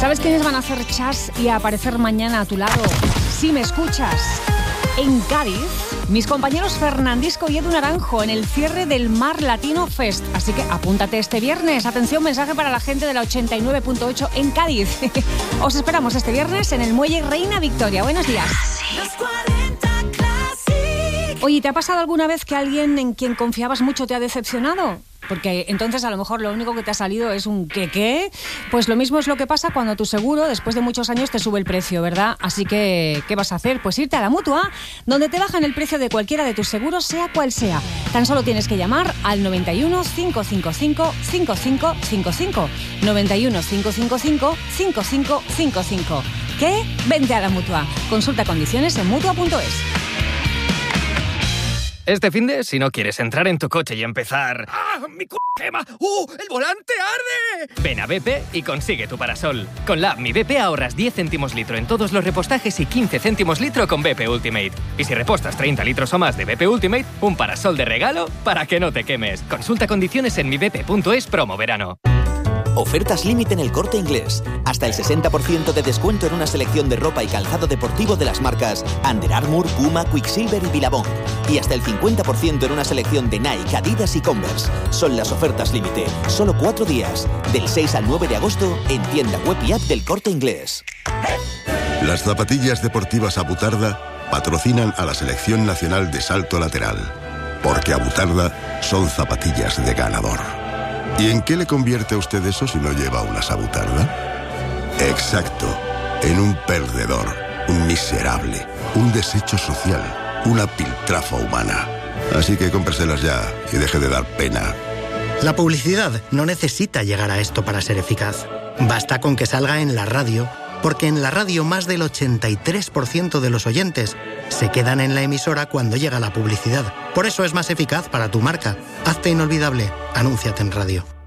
¿Sabes quiénes van a hacer chas y a aparecer mañana a tu lado? Si me escuchas. En Cádiz, mis compañeros Fernandisco y Edu Naranjo en el cierre del Mar Latino Fest. Así que apúntate este viernes. Atención, mensaje para la gente de la 89.8 en Cádiz. Os esperamos este viernes en el Muelle Reina Victoria. Buenos días. Oye, ¿te ha pasado alguna vez que alguien en quien confiabas mucho te ha decepcionado? Porque entonces a lo mejor lo único que te ha salido es un ¿qué? Pues lo mismo es lo que pasa cuando tu seguro después de muchos años te sube el precio, ¿verdad? Así que, ¿qué vas a hacer? Pues irte a la Mutua, donde te bajan el precio de cualquiera de tus seguros, sea cual sea. Tan solo tienes que llamar al 91 555 5555. 91 555 5555. ¿Qué? Vente a la Mutua. Consulta condiciones en Mutua.es. Este finde, si no quieres entrar en tu coche y empezar... ¡Ah, mi quema! ¡El volante arde! Ven a BP y consigue tu parasol. Con la app Mi BP ahorras 10 céntimos litro en todos los repostajes y 15 céntimos litro con BP Ultimate. Y si repostas 30 litros o más de BP Ultimate, un parasol de regalo para que no te quemes. Consulta condiciones en mibp.es promo verano. Ofertas límite en El Corte Inglés. Hasta el 60% de descuento en una selección de ropa y calzado deportivo de las marcas Under Armour, Puma, Quicksilver y Billabong. Y hasta el 50% en una selección de Nike, Adidas y Converse. Son las ofertas límite. Solo 4 días. Del 6 al 9 de agosto en tienda web y app del Corte Inglés. Las zapatillas deportivas Abutarda patrocinan a la Selección Nacional de Salto Lateral. Porque Abutarda son zapatillas de ganador. ¿Y en qué le convierte a usted eso si no lleva una Abutarda? Exacto, en un perdedor, un miserable, un desecho social, una piltrafa humana. Así que cómpreselas ya y deje de dar pena. La publicidad no necesita llegar a esto para ser eficaz. Basta con que salga en la radio, porque en la radio más del 83% de los oyentes se quedan en la emisora cuando llega la publicidad. Por eso es más eficaz para tu marca. Hazte inolvidable. Anúnciate en radio.